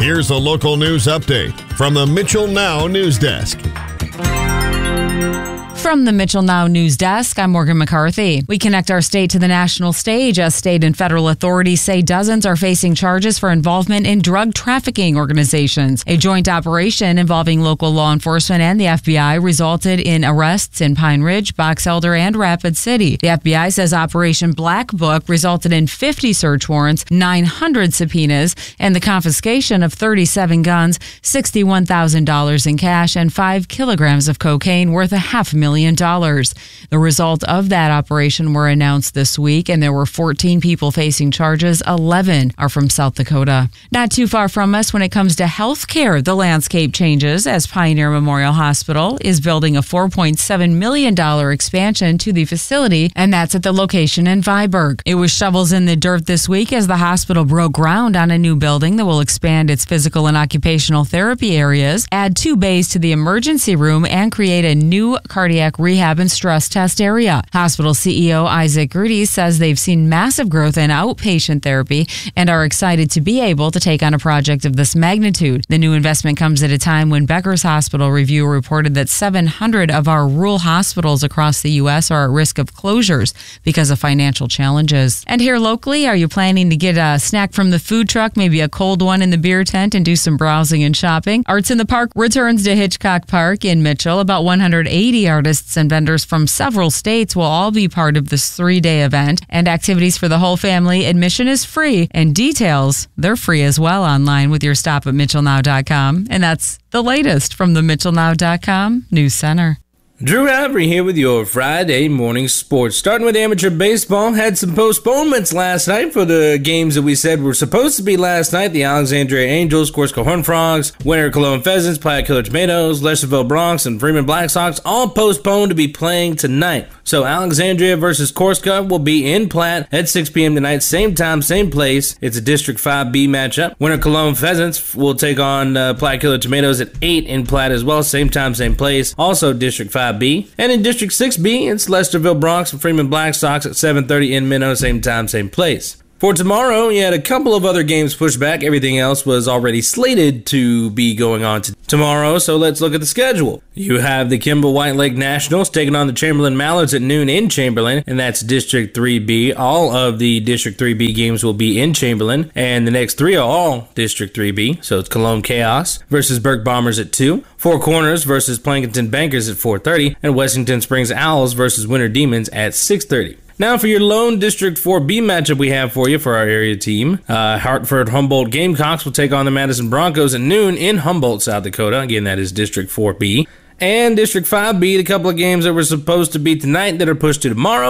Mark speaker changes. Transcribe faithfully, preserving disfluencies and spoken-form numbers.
Speaker 1: here's a local news update from the Mitchell Now News Desk.
Speaker 2: From the Mitchell Now News Desk, I'm Morgan McCarthy. We connect our state to the national stage as state and federal authorities say dozens are facing charges for involvement in drug trafficking organizations. A joint operation involving local law enforcement and the F B I resulted in arrests in Pine Ridge, Box Elder, and Rapid City. The F B I says Operation Black Book resulted in fifty search warrants, nine hundred subpoenas, and the confiscation of thirty-seven guns, sixty-one thousand dollars in cash, and five kilograms of cocaine worth a half million dollars. The result of that operation were announced this week, and there were fourteen people facing charges. eleven are from South Dakota. Not too far from us when it comes to health care, the landscape changes as Pioneer Memorial Hospital is building a four point seven million dollars expansion to the facility, and that's at the location in Viborg. It was shovels in the dirt this week as the hospital broke ground on a new building that will expand its physical and occupational therapy areas, add two bays to the emergency room, and create a new cardiac rehab and stress test area. Hospital C E O Isaac Grudy says they've seen massive growth in outpatient therapy and are excited to be able to take on a project of this magnitude. The new investment comes at a time when Becker's Hospital Review reported that seven hundred of our rural hospitals across the U S are at risk of closures because of financial challenges. And here locally, are you planning to get a snack from the food truck, maybe a cold one in the beer tent, and do some browsing and shopping? Arts in the Park returns to Hitchcock Park in Mitchell. About one hundred eighty artists and vendors from several states will all be part of this three-day event, and activities for the whole family. Admission is free, and details, they're free as well online with your stop at mitchell now dot com. And that's the latest from the mitchell now dot com News Center.
Speaker 3: Drew Avery here with your Friday morning sports. Starting with amateur baseball, had some postponements last night for the games that we said were supposed to be last night. The Alexandria Angels, Corsica Horned Frogs, Winter Cologne Pheasants, Playa Killer Tomatoes, Lesterville Bronx, and Freeman Black Sox all postponed to be playing tonight. So Alexandria versus Corsica will be in Platt at six p.m. tonight, same time, same place. It's a District five B matchup. Winter Cologne Pheasants will take on uh, Playa Killer Tomatoes at eight in Platt as well, same time, same place. Also District five B. And in District six B, it's Lesterville Bronx and Freeman Black Sox at seven thirty in Minnow, same time, same place. For tomorrow, you had a couple of other games pushed back. Everything else was already slated to be going on to tomorrow, so let's look at the schedule. You have the Kimball White Lake Nationals taking on the Chamberlain Mallards at noon in Chamberlain, and that's District three B. All of the District three B games will be in Chamberlain, and the next three are all District three B, so it's Cologne Chaos versus Burke Bombers at two, Four Corners versus Plankinton Bankers at four thirty, and Wessington Springs Owls versus Winter Demons at six thirty. Now for your lone District four B matchup we have for you for our area team. Uh, Hartford Humboldt Gamecocks will take on the Madison Broncos at noon in Humboldt, South Dakota. Again, that is District four B. And District five B, the couple of games that were supposed to be tonight that are pushed to tomorrow.